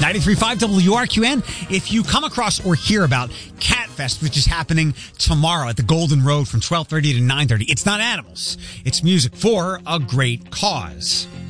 93.5 WRQN. If you come across or hear about Catfest, which is happening tomorrow at the Golden Road from 12:30 to 9:30, it's not animals. It's music for a great cause.